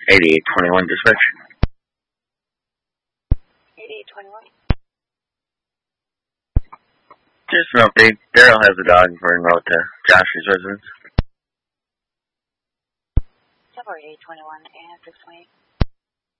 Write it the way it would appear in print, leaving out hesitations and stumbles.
8821 dispatch. 8821. Just an update. Daryl has a dog for en route to Josh's residence. 8821 and 628.